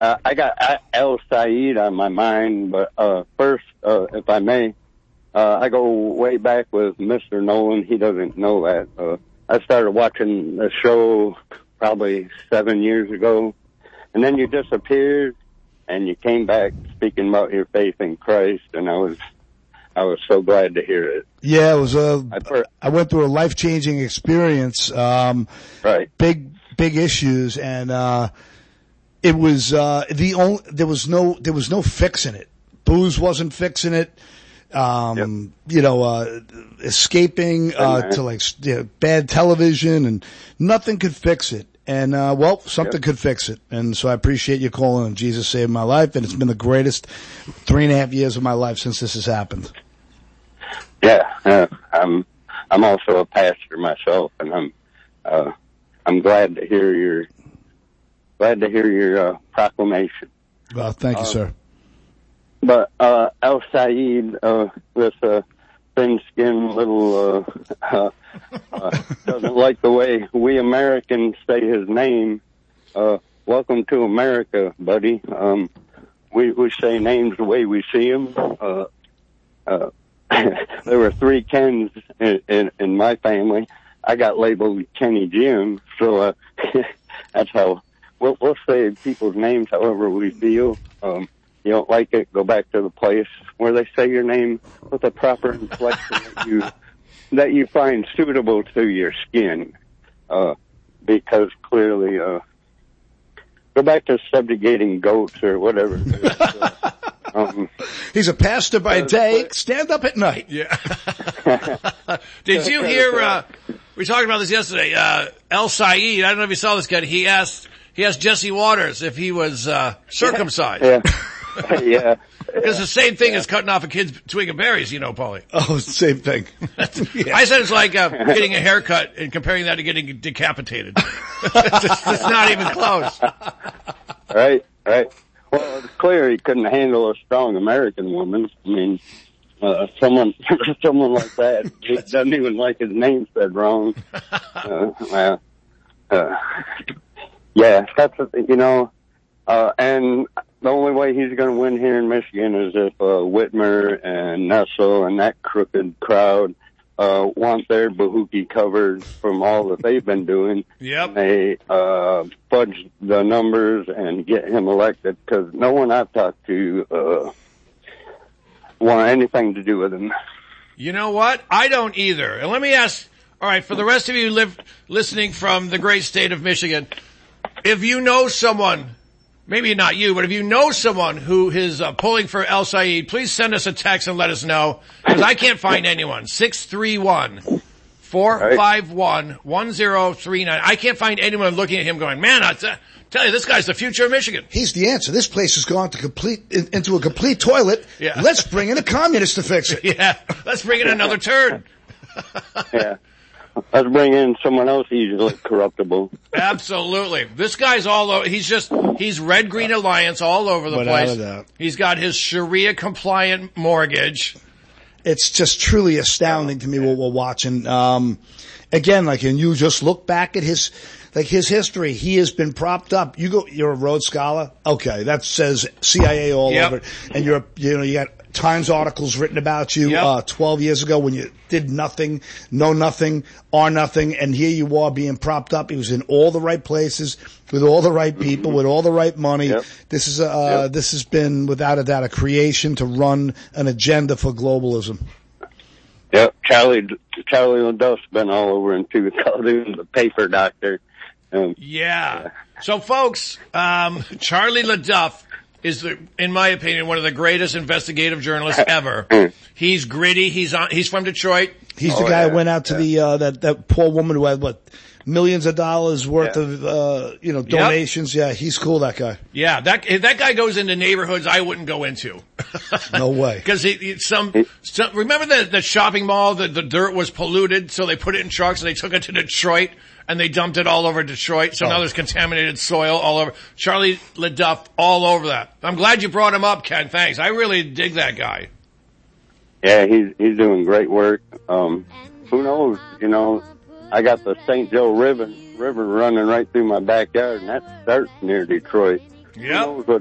I got El Said on my mind, but first, if I may, I go way back with Mr. Nolan. He doesn't know that. I started watching the show probably 7 years ago, and then you disappeared, and you came back speaking about your faith in Christ, and I was so glad to hear it. Yeah, it was I went through a life-changing experience. Right. Big issues, and it was there was no fixing it. Booze wasn't fixing it. Escaping to bad television, and nothing could fix it. And something could fix it. And so I appreciate you calling, and Jesus saved my life, and it's been the greatest 3.5 years of my life since this has happened. Yeah, I'm also a pastor myself, and I'm glad to hear your proclamation. Well, thank you, sir. But El Said, this thin-skinned little doesn't like the way we Americans say his name. Welcome to America, buddy. We say names the way we see them. There were 3 Kens in my family. I got labeled Kenny Jim, so that's how we'll say people's names however we feel. You don't like it, go back to the place where they say your name with a proper inflection that you find suitable to your skin. Because clearly, go back to subjugating goats or whatever. He's a pastor by day, stand up at night. Yeah. Did you hear, we talked about this yesterday, El Said, I don't know if you saw this guy, he asked Jesse Waters if he was circumcised. Yeah. Yeah. It's the same thing as cutting off a kid's twig of berries, Paulie. Oh, same thing. Yeah. I said it's like getting a haircut and comparing that to getting decapitated. it's not even close. Right. Well, it's clear he couldn't handle a strong American woman. I mean, someone like that, he doesn't even like his name said wrong. Yeah, that's and the only way he's going to win here in Michigan is if Whitmer and Nessel and that crooked crowd want their Bahuki covered from all that they've been doing. Yep. They fudge the numbers and get him elected, because no one I've talked to want anything to do with him. You know what? I don't either. And let me ask, all right, for the rest of you listening from the great state of Michigan, if you know someone, maybe not you, but if you know someone who is pulling for El Said, please send us a text and let us know, because I can't find anyone. 631-451-1039. I can't find anyone looking at him going, man, I tell you, this guy's the future of Michigan. He's the answer. This place has gone into a complete toilet. Yeah. Let's bring in a communist to fix it. Yeah, let's bring in another turd. Yeah. Let's bring in someone else easily corruptible. Absolutely. This guy's all over. He's Red Green Alliance all over the place. He's got his Sharia compliant mortgage. It's just truly astounding to me what we're watching. Again, and you just look back at his history. He has been propped up. You're a Rhodes Scholar? Okay. That says CIA all over it. And you got Times articles written about you, 12 years ago when you did nothing, know nothing, are nothing, and here you are being propped up. He was in all the right places, with all the right people, with all the right money. Yep. This has been, without a doubt, a creation to run an agenda for globalism. Yep. Charlie LaDuff's been all over him too. Called him the paper doctor. So folks, Charlie LaDuff is, in my opinion, one of the greatest investigative journalists ever. He's gritty. He's from Detroit. He's the guy who went out to the that poor woman who had millions of dollars worth of donations. Yeah, he's cool, that guy. Yeah, if that guy goes into neighborhoods I wouldn't go into. No way. Because remember the shopping mall, the dirt was polluted, so they put it in trucks and they took it to Detroit. And they dumped it all over Detroit, so now there's contaminated soil all over. Charlie LaDuff, all over that. I'm glad you brought him up, Ken. Thanks. I really dig that guy. Yeah, he's doing great work. Who knows? I got the St. Joe River running right through my backyard, and that starts near Detroit. Yep. knows what